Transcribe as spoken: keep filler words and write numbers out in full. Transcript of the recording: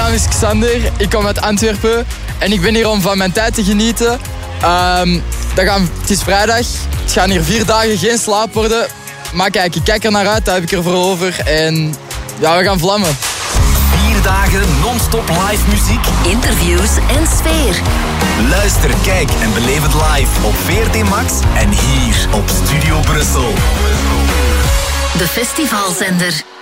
naam is Xander, ik kom uit Antwerpen en ik ben hier om van mijn tijd te genieten. Um, dat gaan, het is vrijdag, het gaan hier vier dagen geen slaap worden. Maar kijk, ik kijk er naar uit, daar heb ik er voor over en ja, we gaan vlammen. Vier dagen non-stop live muziek, interviews en sfeer. Luister, kijk en beleef het live op V R T Max en hier op Studio Brussel. De festivalzender.